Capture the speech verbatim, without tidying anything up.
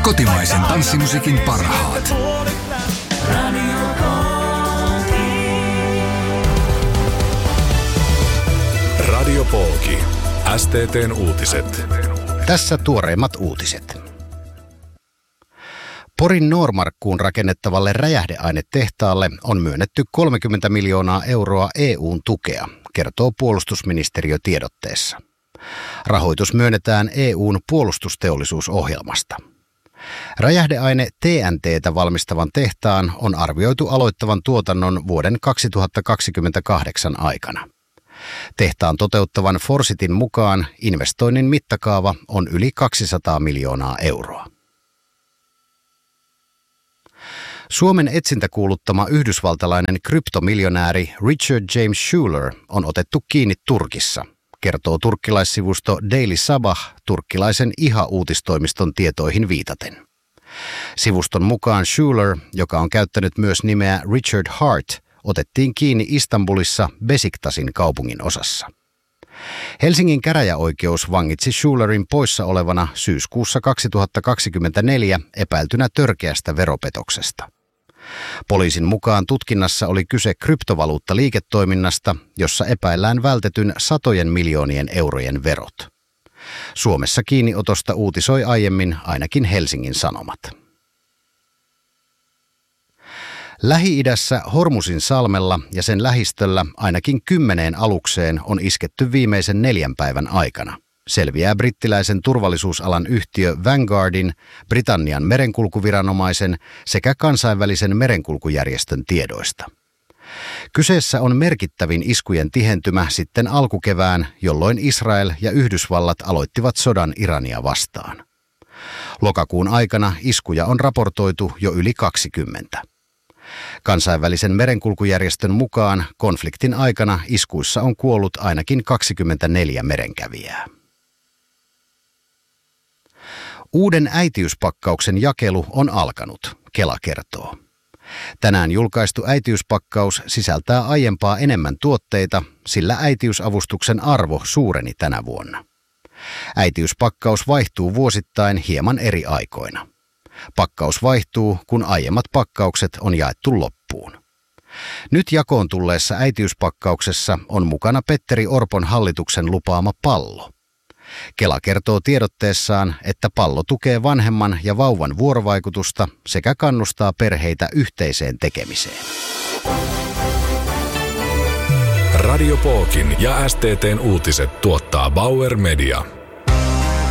Kotimaisen tanssimusiikin parhaat. Radio Polki. S T T:n uutiset. Tässä tuoreimmat uutiset. Porin Noormarkkuun rakennettavalle räjähdeainetehtaalle on myönnetty kolmekymmentä miljoonaa euroa E U:n tukea, kertoo puolustusministeriö tiedotteessa. Rahoitus myönnetään E U:n puolustusteollisuusohjelmasta. Räjähdeaine T N T:tä valmistavan tehtaan on arvioitu aloittavan tuotannon vuoden kaksituhattakaksikymmentäkahdeksan aikana. Tehtaan toteuttavan Forsitin mukaan investoinnin mittakaava on yli kaksisataa miljoonaa euroa. Suomen etsintäkuuluttama yhdysvaltalainen kryptomiljonääri Richard James Shuler on otettu kiinni Turkissa, kertoo turkkilaissivusto Daily Sabah turkkilaisen I H A-uutistoimiston tietoihin viitaten. Sivuston mukaan Shuler, joka on käyttänyt myös nimeä Richard Hart, otettiin kiinni Istanbulissa Besiktasin kaupungin osassa. Helsingin käräjäoikeus vangitsi Shulerin poissa olevana syyskuussa kaksituhattakaksikymmentäneljä epäiltynä törkeästä veropetoksesta. Poliisin mukaan tutkinnassa oli kyse kryptovaluuttaliiketoiminnasta, jossa epäillään vältetyn satojen miljoonien eurojen verot. Suomessa kiinniotosta uutisoi aiemmin ainakin Helsingin Sanomat. Lähi-idässä Hormusin salmella ja sen lähistöllä ainakin kymmeneen alukseen on isketty viimeisen neljän päivän aikana, selviää brittiläisen turvallisuusalan yhtiö Vanguardin, Britannian merenkulkuviranomaisen sekä kansainvälisen merenkulkujärjestön tiedoista. Kyseessä on merkittävin iskujen tihentymä sitten alkukevään, jolloin Israel ja Yhdysvallat aloittivat sodan Irania vastaan. Lokakuun aikana iskuja on raportoitu jo yli kaksikymmentä. Kansainvälisen merenkulkujärjestön mukaan konfliktin aikana iskuissa on kuollut ainakin kaksikymmentäneljä merenkävijää. Uuden äitiyspakkauksen jakelu on alkanut, Kela kertoo. Tänään julkaistu äitiyspakkaus sisältää aiempaa enemmän tuotteita, sillä äitiysavustuksen arvo suureni tänä vuonna. Äitiyspakkaus vaihtuu vuosittain hieman eri aikoina. Pakkaus vaihtuu, kun aiemmat pakkaukset on jaettu loppuun. Nyt jakoon tulleessa äitiyspakkauksessa on mukana Petteri Orpon hallituksen lupaama pallo. Kela kertoo tiedotteessaan, että pallo tukee vanhemman ja vauvan vuorovaikutusta sekä kannustaa perheitä yhteiseen tekemiseen. Radio Polkin ja S T T:n uutiset tuottaa Bauer Media.